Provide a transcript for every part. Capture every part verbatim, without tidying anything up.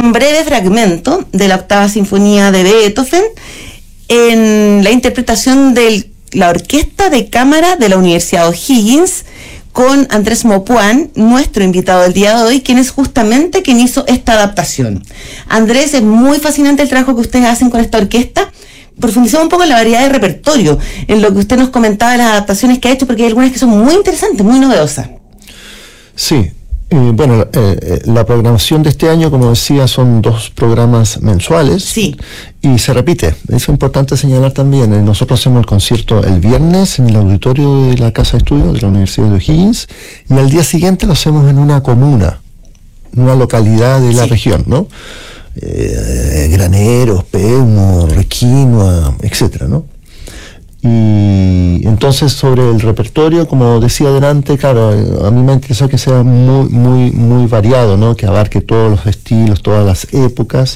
un breve fragmento de la octava sinfonía de Beethoven en la interpretación de la Orquesta de Cámara de la Universidad O'Higgins, con Andrés Mopuán, nuestro invitado del día de hoy, quien es justamente quien hizo esta adaptación. Andrés, es muy fascinante el trabajo que ustedes hacen con esta orquesta. Profundizamos un poco en la variedad de repertorio, en lo que usted nos comentaba de las adaptaciones que ha hecho, porque hay algunas que son muy interesantes, muy novedosas. Sí, eh, bueno, eh, la programación de este año, como decía, son dos programas mensuales. Sí. Y se repite, eso es importante señalar también. Eh, nosotros hacemos el concierto el viernes en el auditorio de la Casa de Estudios de la Universidad de O'Higgins, y al día siguiente lo hacemos en una comuna, en una localidad de la sí. región, ¿no? Eh, Graneros, Peumo, Requinoa, etcétera, ¿no? Y entonces, sobre el repertorio, como decía adelante, claro, a mí me interesa que sea muy, muy, muy variado, ¿no? Que abarque todos los estilos, todas las épocas,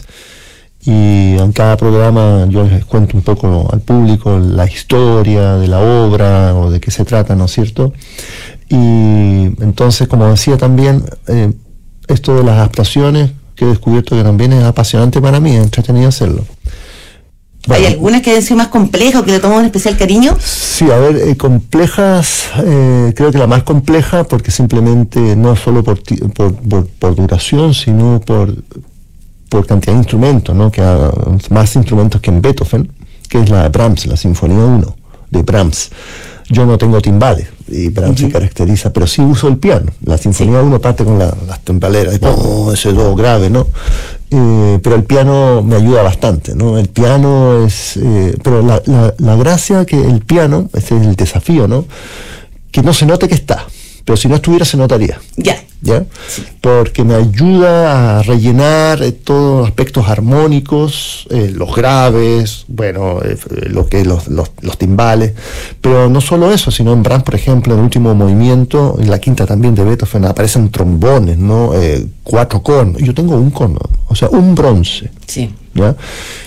y en cada programa yo les cuento un poco al público la historia de la obra o de qué se trata, ¿no es cierto? Y entonces, como decía también, eh, esto de las adaptaciones, que he descubierto que también es apasionante para mí, es entretenido hacerlo. Bueno, ¿hay algunas que deben ser más complejas o que le toman un especial cariño? Sí, a ver, eh, complejas, eh, creo que la más compleja, porque simplemente no solo por, por, por, por duración, sino por, por cantidad de instrumentos, ¿no? Que ha, más instrumentos que en Beethoven, que es la de Brahms, la Sinfonía uno de Brahms. Yo no tengo timbales, y Brahms uh-huh. se caracteriza, pero sí uso el piano. La Sinfonía uno sí. parte con la, las timbaleras, oh, ese do grave, ¿no? Eh, pero el piano me ayuda bastante, ¿no? El piano es... Eh, pero la, la, la gracia que el piano, ese es el desafío, ¿no? Que no se note que está, pero si no estuviera se notaría. Ya. ¿Ya? Sí. Porque me ayuda a rellenar eh, todos los aspectos armónicos, eh, los graves, bueno, eh, lo que los, los, los timbales, pero no solo eso, sino en Brahms, por ejemplo, en el último movimiento, en la quinta también de Beethoven, aparecen trombones, ¿no? Eh, cuatro cornos. Yo tengo un corno, o sea, un bronce. Sí. ¿Ya?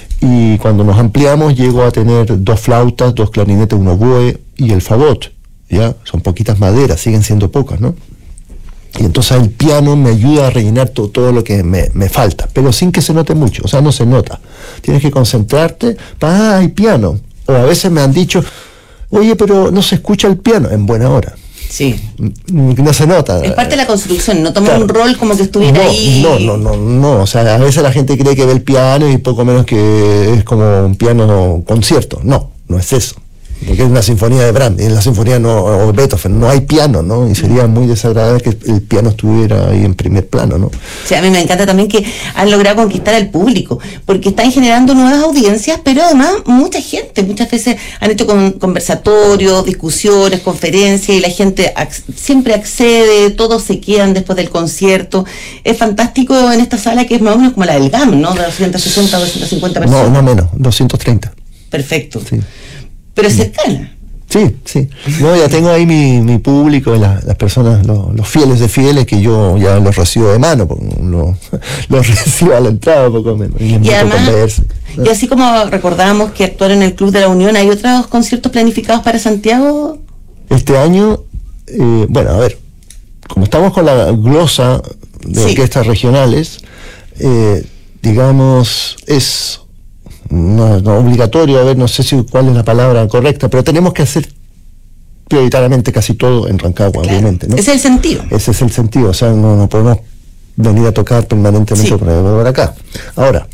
Y cuando nos ampliamos, llego a tener dos flautas, dos clarinetes, un oboe y el fagot. ¿Ya? Son poquitas maderas, siguen siendo pocas, ¿no? Y entonces el piano me ayuda a rellenar to, todo lo que me, me falta, pero sin que se note mucho, o sea, no se nota. Tienes que concentrarte, ah, hay piano. O a veces me han dicho, oye, pero no se escucha el piano, en buena hora. Sí. No se nota. Es parte de la construcción, no toma claro. un rol como que estuviera no, ahí. No, no, no, no, o sea, a veces la gente cree que ve el piano y poco menos que es como un piano concierto. No, no es eso. Porque es una sinfonía de Brahms, en la sinfonía no, o Beethoven, no hay piano, ¿no? Y sería muy desagradable que el piano estuviera ahí en primer plano, ¿no? Sí, a mí me encanta también que han logrado conquistar al público, porque están generando nuevas audiencias, pero además mucha gente, muchas veces han hecho con, conversatorios, discusiones, conferencias, y la gente ac- siempre accede, todos se quedan después del concierto. Es fantástico en esta sala que es más o menos como la del G A M, ¿no? De doscientas sesenta, doscientas cincuenta personas. No, no menos, doscientos treinta. Perfecto. Sí. Pero es cercana. Sí, sí. No, ya tengo ahí mi, mi público, la, las personas, lo, los fieles de fieles, que yo ya los recibo de mano, lo, los recibo a la entrada poco menos. Y, y además, y así como recordamos que actuaron en el Club de la Unión, ¿hay otros conciertos planificados para Santiago? Este año, eh, bueno, a ver, como estamos con la glosa de sí. orquestas regionales, eh, digamos, es... No, no obligatorio, a ver, no sé si cuál es la palabra correcta, pero tenemos que hacer prioritariamente casi todo en Rancagua, claro, obviamente, ¿no? Ese es el sentido. Ese es el sentido, o sea, no, no podemos venir a tocar permanentemente sí. por, por acá. Ahora,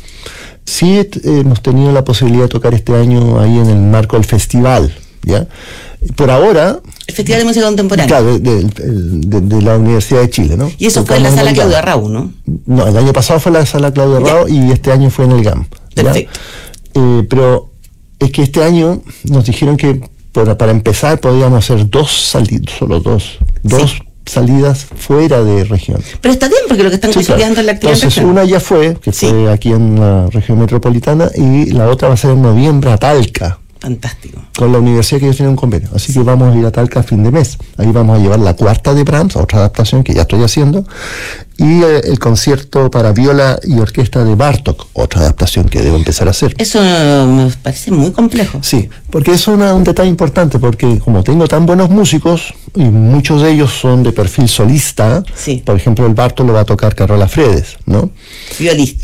sí eh, hemos tenido la posibilidad de tocar este año ahí en el marco del festival, ¿ya? Por ahora... El Festival de Música Contemporánea. Claro, de, de, de, de la Universidad de Chile, ¿no? Y eso Tocamos fue en la Sala Claudia Rau, ¿no? No, el año pasado fue la Sala Claudia Rau y este año fue en el G A M. Perfecto. Eh, pero es que este año nos dijeron que para, para empezar podíamos hacer dos salidas, solo dos, dos sí. salidas fuera de región. Pero está bien, porque lo que están sí, consolidando claro. es la actividad. Entonces una ya fue, que sí. fue aquí en la región metropolitana, y la otra va a ser en noviembre a Talca. Fantástico. Con la universidad que ellos tienen un convenio. Así sí. que vamos a ir a Talca a fin de mes. Ahí vamos a llevar la cuarta de Brahms, otra adaptación que ya estoy haciendo, y eh, el concierto para viola y orquesta de Bartók, otra adaptación que debo empezar a hacer. Eso me parece muy complejo. Sí, porque es una, un detalle importante, porque como tengo tan buenos músicos, y muchos de ellos son de perfil solista, sí. por ejemplo, el Bartók lo va a tocar Carola Fredes, ¿no? Violista.